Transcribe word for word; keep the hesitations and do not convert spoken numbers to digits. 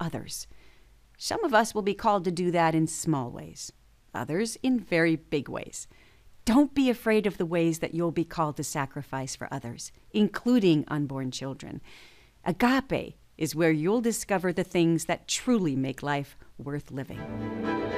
others. Some of us will be called to do that in small ways, others in very big ways. Don't be afraid of the ways that you'll be called to sacrifice for others, including unborn children. Agape is where you'll discover the things that truly make life worth living.